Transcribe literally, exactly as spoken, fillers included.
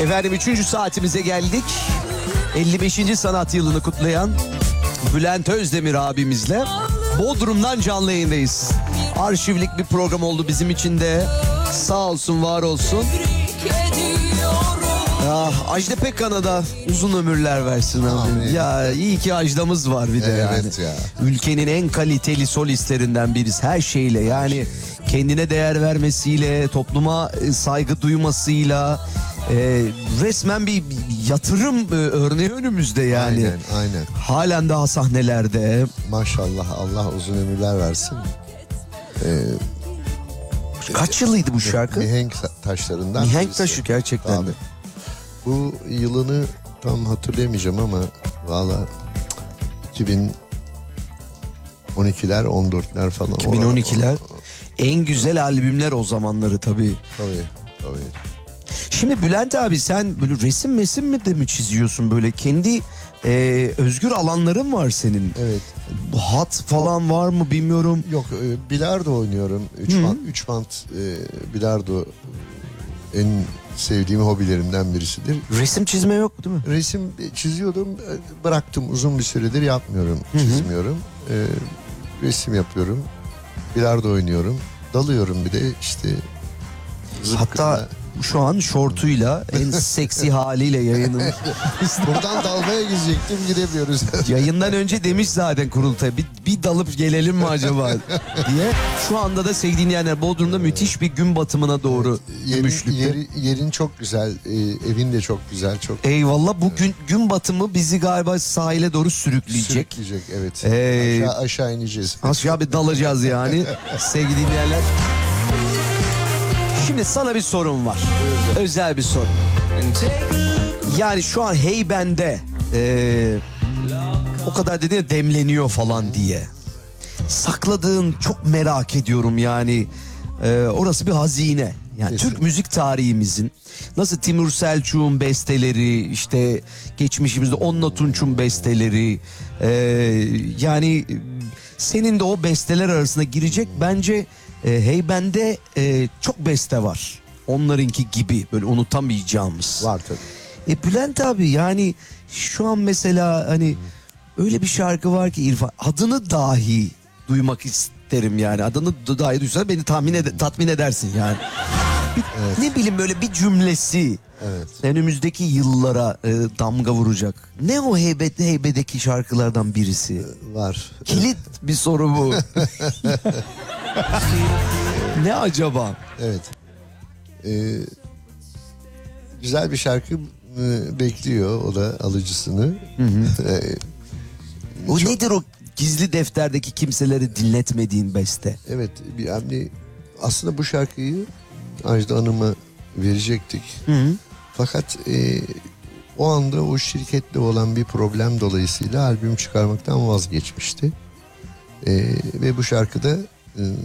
Efendim üçüncü saatimize geldik. elli beşinci sanat yılını kutlayan Bülent Özdemir abimizle Bodrum'dan canlı yayındayız. Arşivlik bir program oldu bizim için de. Sağ olsun, var olsun. Ah, Ajda Pekkan'a da uzun ömürler versin abi. Ya iyi ki Ajda'mız var bir de evet yani. Ya. Ülkenin en kaliteli solistlerinden birisi her şeyle, yani kendine değer vermesiyle, topluma saygı duymasıyla, e, resmen bir yatırım e, örneği önümüzde yani. Aynen, aynen. Halen daha sahnelerde. Maşallah, Allah uzun ömürler versin. Ee, Kaç yılıydı bu şarkı? Mihenk taşlarından. Mihenk birisi. taşı gerçekten Abi, de. bu yılını tam hatırlayamayacağım ama valla iki bin on ikiler on dörtler falan. iki bin on ikiler en güzel albümler o zamanları tabii. Tabii, tabii. Şimdi Bülent abi, sen böyle resim mesim mi de mi çiziyorsun, böyle kendi e, özgür alanların var senin? Evet. Hat falan var mı bilmiyorum. Yok, e, bilardo oynuyorum. Üç bant, üç bant e, bilardo en sevdiğim hobilerimden birisidir. Resim çizme yok değil mi? Resim çiziyordum, bıraktım, uzun bir süredir yapmıyorum, çizmiyorum. E, resim yapıyorum, bilardo oynuyorum, dalıyorum bir de işte. Hatta şu an şortuyla en seksi haliyle yayının. Buradan dalmaya gidecektim, gidemiyoruz. Yayından önce demiş zaten kurultaya, bir, bir dalıp gelelim mi acaba diye. Şu anda da sevgili dinleyenler, Bodrum'da müthiş bir gün batımına doğru yerin, yeri, yerin çok güzel, e, evin de çok güzel. Çok Eyvallah, bu gün, gün batımı bizi galiba sahile doğru sürükleyecek. Sürükleyecek, evet. Ee, aşağı, aşağı ineceğiz. Aşağı bir dalacağız yani sevgili dinleyenler. Şimdi sana bir sorum var. Özel bir soru. Yani şu an Heyben'de e, o kadar dedi ya, demleniyor falan diye. Sakladığın, çok merak ediyorum yani. E, orası bir hazine. Yani Kesin. Türk müzik tarihimizin, nasıl Timur Selçuk'un besteleri, işte geçmişimizde Onna Tunç'un besteleri, e, yani senin de o besteler arasına girecek bence. E, Heyben'de e, çok beste var. Onlarınki gibi böyle unutamayacağımız. Var tabii. E Bülent abi, yani şu an mesela hani öyle bir şarkı var ki İrfan, adını dahi duymak isterim yani. Adını dahi duysan beni tahmin ede, tatmin edersin yani. Bir, evet. Ne bileyim, böyle bir cümlesi. Evet. Önümüzdeki yıllara e, damga vuracak. Ne o heybet, heybedeki şarkılardan birisi? Var. Kilit bir soru bu. Ne acaba? Evet. Ee, güzel bir şarkı e, bekliyor o da alıcısını. Hı hı. Ee, o çok... nedir o gizli defterdeki kimseleri dinletmediğin beste? Evet, bir yani aslında bu şarkıyı Ajda Hanım'a verecektik. Hı hı. Fakat e, o anda o şirketle olan bir problem dolayısıyla albüm çıkarmaktan vazgeçmişti. E, ve bu şarkıda e,